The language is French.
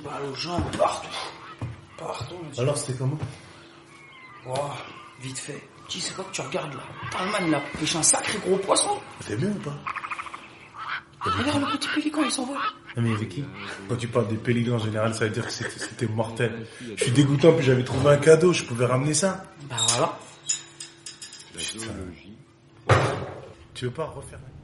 balles aux jambes, partout. Monsieur. Alors, c'était comment? Oh, vite fait. Tu sais quoi que tu regardes là? Talman, il a pêché un sacré gros poisson. T'es bien ou pas? Regarde le petit pélican, il s'envole. Non mais avec qui? Quand tu parles des pélicans en général, ça veut dire que c'était mortel. Je suis dégoûtant, puis j'avais trouvé un cadeau, je pouvais ramener ça. Bah voilà. Putain. Tu veux pas refaire?